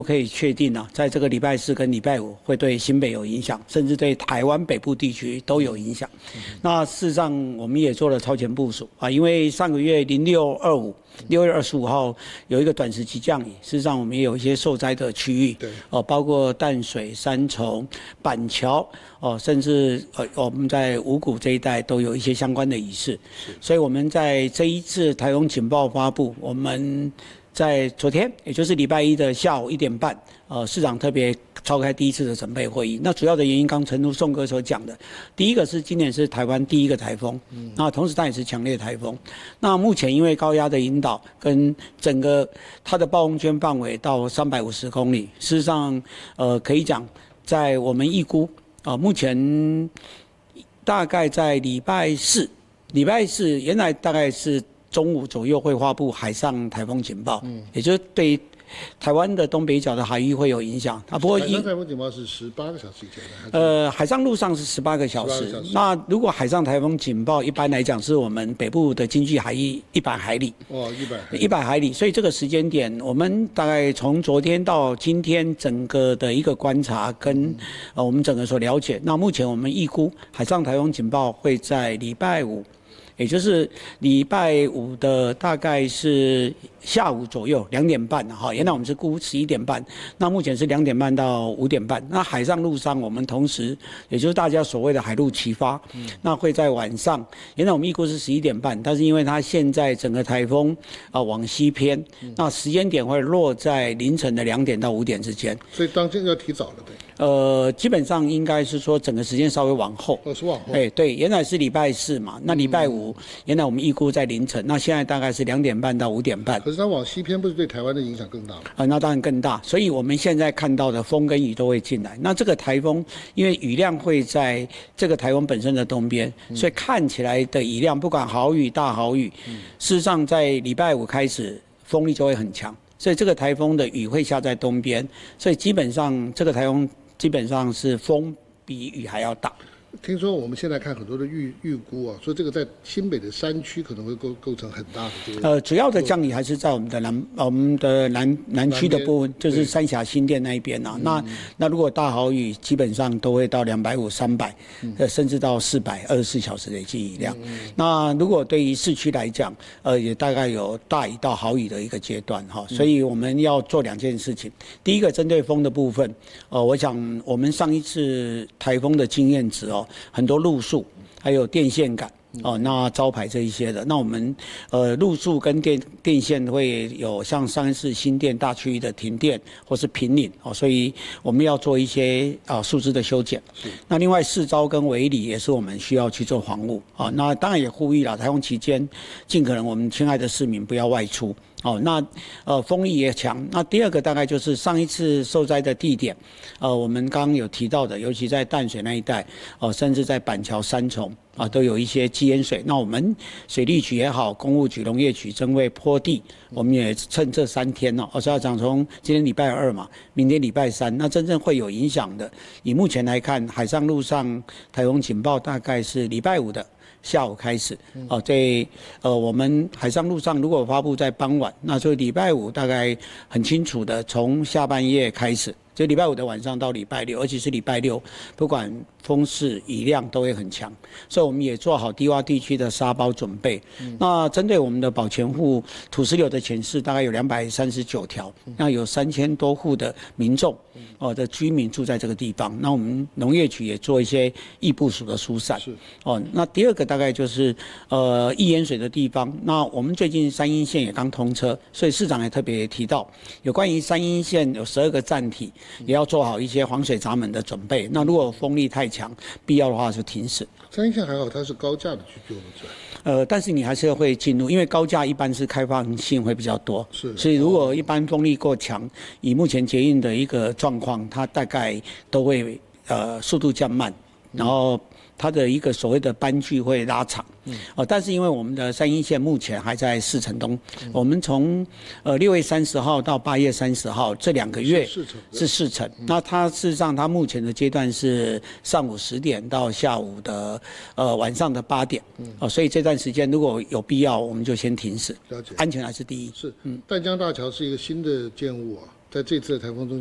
可以确定啊，在这个礼拜四跟礼拜五会对新北有影响，甚至对台湾北部地区都有影响。那事实上，我们也做了超前部署啊，因为上个月0625。6月25号有一个短时期降雨，事实上我们也有一些受灾的区域，对，包括淡水、三重、板桥，甚至我们在五股这一带都有一些相关的仪式，所以我们在这一次台风警报发布，我们在昨天，也就是礼拜一的下午1点半，市长特别召开第一次的准备会议。那主要的原因，刚陈如宋哥所讲的，第一个是今年是台湾第一个台风，那同时它也是强烈台风。那目前因为高压的引导跟整个它的暴风圈范围到350公里，事实上，可以讲，在我们预估，目前大概在礼拜四原来大概是中午左右会发布海上台风警报，也就是对台湾的东北角的海域会有影响。不过海上台风警报是18个小时以前的， 海上陆上是18个小时。那如果海上台风警报，一般来讲是我们北部的经济海域100海里。100海里，所以这个时间点，我们大概从昨天到今天整个的一个观察跟我们整个所了解，那目前我们预估海上台风警报会在礼拜五。也就是礼拜五的大概是下午左右2点半哈，原来我们是估11点半，那目前是2点半到5点半。那海上陆上我们同时，也就是大家所谓的海陆齐发，那会在晚上，原来我们预估是11点半，但是因为它现在整个台风往西偏，那时间点会落在凌晨的2点到5点之间， 所以当天要提早了对。 基本上应该是说整个时间稍微往后。 是往后。 对，原来是礼拜四嘛，那礼拜五原来我们预估在凌晨，那现在大概是2点半到5点半。 可是它往西偏，不是对台湾的影响更大吗？ 那当然更大，所以我们现在看到的风跟雨都会进来。那这个台风，因为雨量会在这个台风本身的东边，所以看起来的雨量，不管豪雨、大豪雨，事实上在礼拜五开始风力就会很强，所以这个台风的雨会下在东边，所以基本上这个台风基本上是风比雨还要大。 听说我们现在看很多的预估啊，说这个在新北的山区可能会构成很大的这个。 主要的降雨还是在我们的南区的部分，就是三峡新店那一边啊。那如果大豪雨，基本上都会到250、300，甚至到400，24小时累计雨量。那如果对于市区来讲，也大概有大雨到豪雨的一个阶段哈。所以我们要做2件事情。第一个，针对风的部分，我想我们上一次台风的经验值很多路树，还有电线杆那招牌这一些的，那我们路树跟电线会有像上一次新店大区域的停电或是平岭所以我们要做一些树枝的修剪。那另外四招跟围里也是我们需要去做防护那当然也呼吁了台风期间，尽可能我们亲爱的市民不要外出。那风力也强。那第二个大概就是上一次受灾的地点，我们刚刚有提到的，尤其在淡水那一带，甚至在板桥、三重都有一些积淹水。那我们水利局也好，公务局、农业局正为坡地，我们也趁这3天所以要讲从今天礼拜2嘛，明天礼拜3，那真正会有影响的，以目前来看，海上、陆上台风警报大概是礼拜5的下午开始，我们海上陆上如果发布在傍晚，那就礼拜5大概很清楚的从下半夜开始，就礼拜5的晚上到礼拜6，而且是礼拜6，不管风势雨量都会很强，所以我们也做好低洼地区的沙包准备。那针对我们的保全户土石流的潜势大概有239条，那有3000多户的民众的居民住在这个地方，那我们农业局也做一些易部署的疏散。那第二个大概就是易淹水的地方，那我们最近三鶯线也刚通车，所以市长也特别提到有关于三鶯线有12个站体，也要做好一些防水闸门的准备。那如果风力太强，必要的话就停驶。 三鶯线还好，它是高架的去救的， 但是你还是会进入，因为高架一般是开放性会比较多，所以如果一般风力过强，以目前捷运的一个状况，它大概都会速度降慢，然后它的一个所谓的班距会拉长。但是因为我们的三鶯线目前还在试程中，我们从6月30号到8月30号这2个月是试程。那它事实上它目前的阶段是上午10点到下午的晚上的8点。所以这段时间如果有必要，我们就先停驶。 了解， 安全还是第一。 淡江大桥是一个新的建物啊。 在这次的台风中。